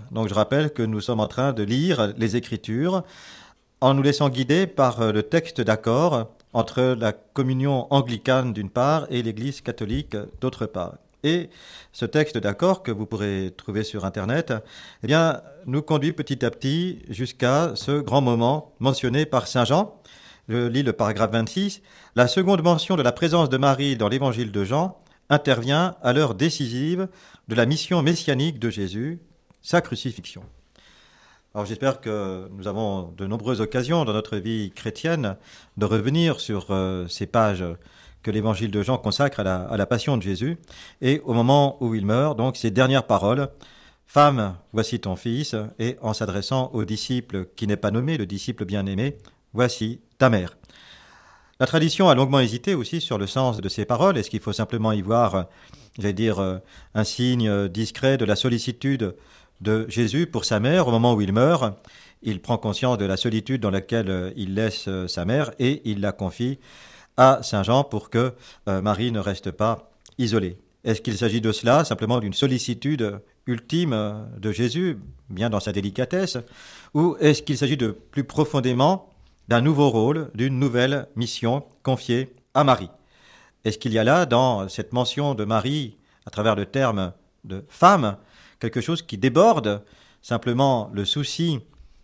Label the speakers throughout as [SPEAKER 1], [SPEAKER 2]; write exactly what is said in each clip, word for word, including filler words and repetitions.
[SPEAKER 1] Donc je rappelle que nous sommes en train de lire les Écritures en nous laissant guider par le texte d'accord entre la communion anglicane d'une part et l'Église catholique d'autre part. Et ce texte d'accord que vous pourrez trouver sur Internet, eh bien, nous conduit petit à petit jusqu'à ce grand moment mentionné par Saint Jean. Je lis le paragraphe vingt-six. La seconde mention de la présence de Marie dans l'évangile de Jean intervient à l'heure décisive de la mission messianique de Jésus, sa crucifixion. Alors j'espère que nous avons de nombreuses occasions dans notre vie chrétienne de revenir sur euh, ces pages que l'évangile de Jean consacre à la, à la passion de Jésus. Et au moment où il meurt, donc ces dernières paroles, « Femme, voici ton fils », et en s'adressant au disciple qui n'est pas nommé, le disciple bien-aimé, « Voici ta mère ». La tradition a longuement hésité aussi sur le sens de ces paroles. Est-ce qu'il faut simplement y voir, j'allais dire, un signe discret de la sollicitude de Jésus pour sa mère au moment où il meurt? Il prend conscience de la solitude dans laquelle il laisse sa mère et il la confie à Saint Jean pour que Marie ne reste pas isolée. Est-ce qu'il s'agit de cela, simplement d'une sollicitude ultime de Jésus, bien dans sa délicatesse, ou est-ce qu'il s'agit de plus profondément d'un nouveau rôle, d'une nouvelle mission confiée à Marie? Est-ce qu'il y a là, dans cette mention de Marie, à travers le terme de femme, quelque chose qui déborde simplement le souci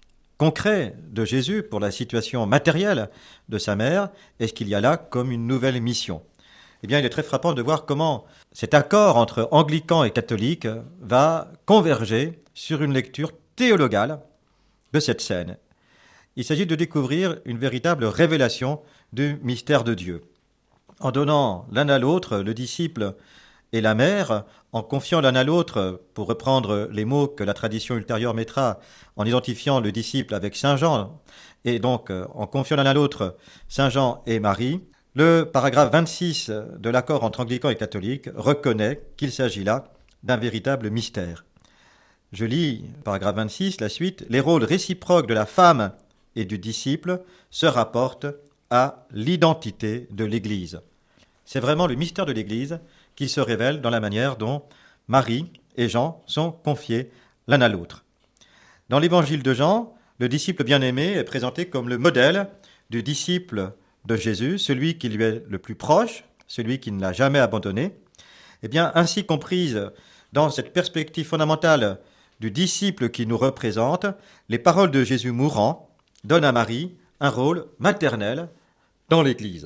[SPEAKER 1] concret de Jésus pour la situation matérielle de sa mère? Est-ce qu'il y a là comme une nouvelle mission? Eh bien, il est très frappant de voir comment cet accord entre anglicans et catholiques va converger sur une lecture théologale de cette scène. Il s'agit de découvrir une véritable révélation du mystère de Dieu. En donnant l'un à l'autre, le disciple et la mère, en confiant l'un à l'autre, pour reprendre les mots que la tradition ultérieure mettra, en identifiant le disciple avec Saint Jean, et donc en confiant l'un à l'autre Saint Jean et Marie, le paragraphe vingt-six de l'accord entre anglicans et catholiques reconnaît qu'il s'agit là d'un véritable mystère. Je lis, paragraphe vingt-six, la suite. Les rôles réciproques de la femme et du disciple se rapportent à l'identité de l'Église. C'est vraiment le mystère de l'Église qui se révèle dans la manière dont Marie et Jean sont confiés l'un à l'autre. Dans l'évangile de Jean, le disciple bien-aimé est présenté comme le modèle du disciple de Jésus, celui qui lui est le plus proche, celui qui ne l'a jamais abandonné. Eh bien, ainsi comprise dans cette perspective fondamentale du disciple qui nous représente, les paroles de Jésus mourant donnent à Marie un rôle maternel dans l'Église.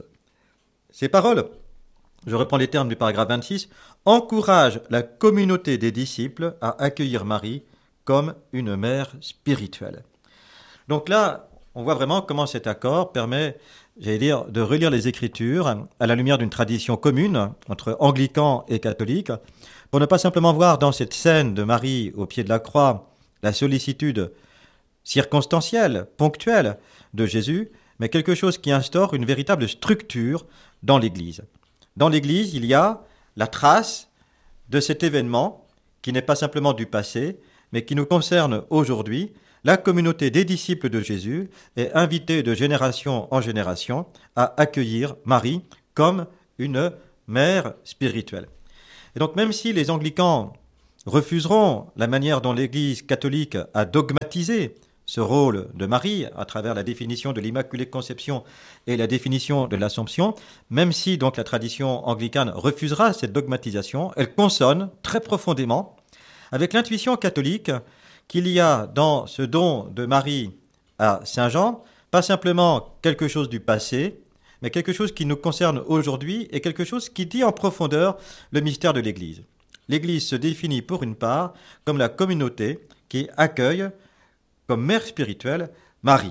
[SPEAKER 1] Ces paroles, je reprends les termes du paragraphe vingt-six, encouragent la communauté des disciples à accueillir Marie comme une mère spirituelle. Donc là, on voit vraiment comment cet accord permet, j'allais dire, de relire les Écritures à la lumière d'une tradition commune entre anglicans et catholiques, pour ne pas simplement voir dans cette scène de Marie au pied de la croix la sollicitude circonstancielle, ponctuelle de Jésus, mais quelque chose qui instaure une véritable structure dans l'Église. Dans l'Église, il y a la trace de cet événement qui n'est pas simplement du passé, mais qui nous concerne aujourd'hui. La communauté des disciples de Jésus est invitée de génération en génération à accueillir Marie comme une mère spirituelle. Et donc même si les anglicans refuseront la manière dont l'Église catholique a dogmatisé ce rôle de Marie à travers la définition de l'Immaculée Conception et la définition de l'Assomption, même si donc la tradition anglicane refusera cette dogmatisation, elle consonne très profondément avec l'intuition catholique qu'il y a dans ce don de Marie à Saint Jean, pas simplement quelque chose du passé, mais quelque chose qui nous concerne aujourd'hui et quelque chose qui dit en profondeur le mystère de l'Église. L'Église se définit pour une part comme la communauté qui accueille comme mère spirituelle Marie.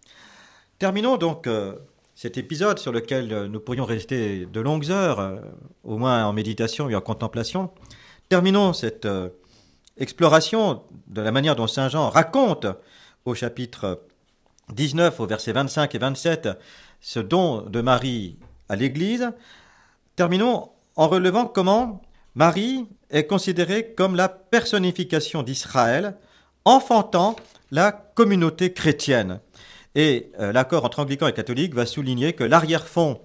[SPEAKER 1] Terminons donc euh, cet épisode sur lequel euh, nous pourrions rester de longues heures, euh, au moins en méditation et en contemplation. Terminons cette euh, exploration de la manière dont Saint Jean raconte au chapitre dix-neuf, au versets vingt-cinq et vingt-sept, ce don de Marie à l'Église. Terminons en relevant comment Marie est considérée comme la personnification d'Israël, enfantant la communauté chrétienne. Et euh, l'accord entre anglicans et catholiques va souligner que l'arrière-fond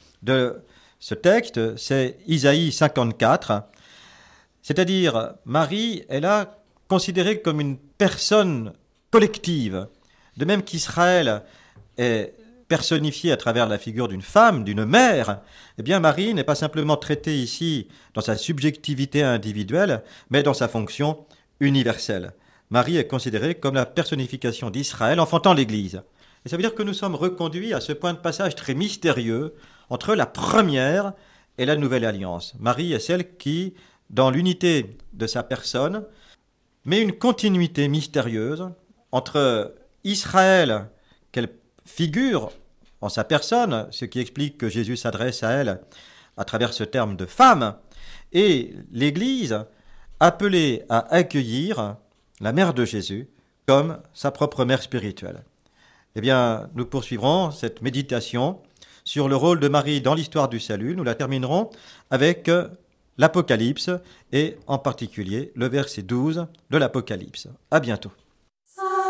[SPEAKER 1] de ce texte, c'est Isaïe cinquante-quatre, c'est-à-dire Marie est là considérée comme une personne collective, de même qu'Israël est personnifié à travers la figure d'une femme, d'une mère, eh bien Marie n'est pas simplement traitée ici dans sa subjectivité individuelle, mais dans sa fonction universelle. Marie est considérée comme la personnification d'Israël enfantant l'Église. Et ça veut dire que nous sommes reconduits à ce point de passage très mystérieux entre la première et la nouvelle alliance. Marie est celle qui, dans l'unité de sa personne, met une continuité mystérieuse entre Israël, qu'elle figure en sa personne, ce qui explique que Jésus s'adresse à elle à travers ce terme de femme, et l'Église appelée à accueillir la mère de Jésus comme sa propre mère spirituelle. Eh bien, nous poursuivrons cette méditation sur le rôle de Marie dans l'histoire du salut. Nous la terminerons avec l'Apocalypse et en particulier le verset douze de l'Apocalypse. À bientôt.